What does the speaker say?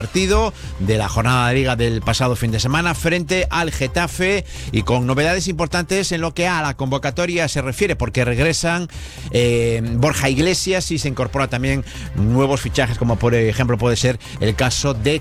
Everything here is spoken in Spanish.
Partido de la jornada de Liga del pasado fin de semana frente al Getafe y con novedades importantes en lo que a la convocatoria se refiere, porque regresan Borja Iglesias y se incorpora también nuevos fichajes, como por ejemplo puede ser el caso de